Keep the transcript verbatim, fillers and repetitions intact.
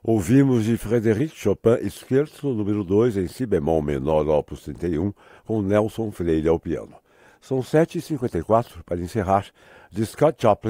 Ouvimos de Frédéric Chopin Scherzo número dois em si bemol menor, opus trinta e um, com Nelson Freire ao piano. São sete e cinquenta e quatro para encerrar, de Scott Joplin.